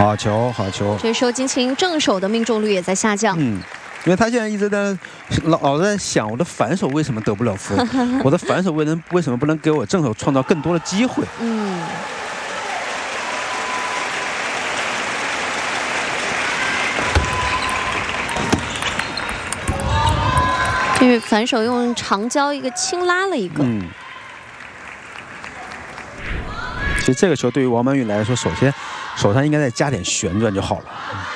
好球，好球！ 这时候金琴正手的命中率也在下降。 因为他现在一直在老在想，我的反手为什么得不了分？我的反手为什么不能给我正手创造更多的机会？ 这是反手用长胶一个轻拉了一个。 其实这个球对于王曼玉来说，首先手上应该再加点旋转就好了。